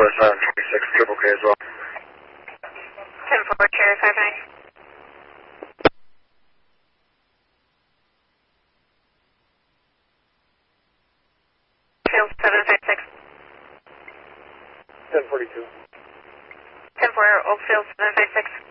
746, triple K as well. 10-4, Cherry 59. Field 756. 1042. 10-4, Oakfield 756.